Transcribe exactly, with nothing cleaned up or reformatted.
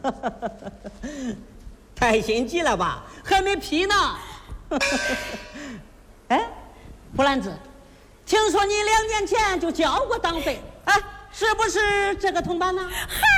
太心急了吧？还没批呢。哎，胡兰子，听说你两年前就交过党费，哎，是不是这个同伴呢？ 嗨，